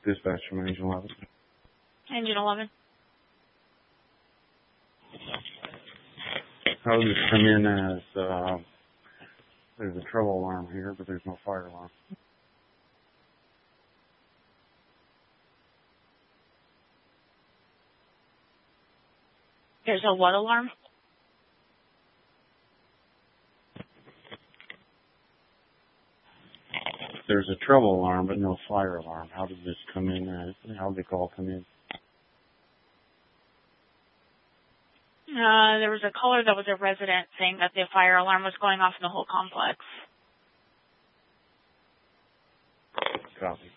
Dispatch from Engine 11. Engine 11. How does this come in as, there's a trouble alarm here, but there's no fire alarm? There's a what alarm? There's a trouble alarm, but no fire alarm. How did this come in as, how did the call come in? There was a caller that was a resident saying that the fire alarm was going off in the whole complex. Copy.